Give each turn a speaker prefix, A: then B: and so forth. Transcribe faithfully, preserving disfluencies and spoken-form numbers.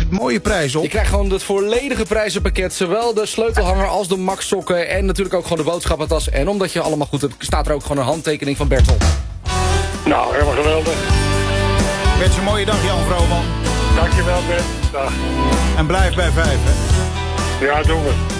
A: mooie prijzen op.
B: Je krijgt gewoon het volledige prijzenpakket. Zowel de sleutelhanger als de Max sokken. En natuurlijk ook gewoon de boodschappentas. En omdat je allemaal goed hebt, staat er ook gewoon een handtekening van Bert op.
C: Nou, helemaal geweldig.
A: Wens een mooie dag, Jan Vrooman.
C: Dankjewel, Bert. Dag.
A: En blijf bij vijf, hè.
C: Ja, doen we.